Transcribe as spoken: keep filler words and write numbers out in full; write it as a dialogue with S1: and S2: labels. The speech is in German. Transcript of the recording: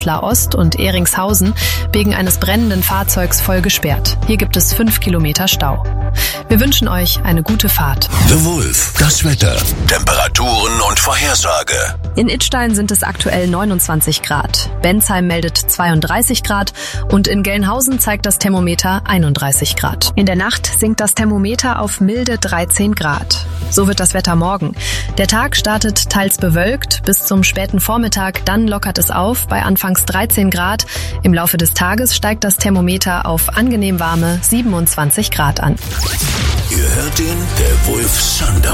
S1: Ost und Ehringshausen wegen eines brennenden Fahrzeugs voll gesperrt. Hier gibt es fünf Kilometer Stau. Wir wünschen euch eine gute Fahrt.
S2: The Wolf, das Wetter, Temperaturen und Vorhersage.
S1: In Idstein sind es aktuell neunundzwanzig Grad. Bensheim meldet zweiunddreißig Grad und in Gelnhausen zeigt das Thermometer einunddreißig Grad. In der Nacht sinkt das Thermometer auf milde dreizehn Grad. So wird das Wetter morgen. Der Tag startet teils bewölkt bis zum späten Vormittag, dann lockert es auf bei anfangs dreizehn Grad. Im Laufe des Tages steigt das Thermometer auf angenehm warme siebenundzwanzig Grad an.
S2: Ihr hört ihn, der Wolf Sundown.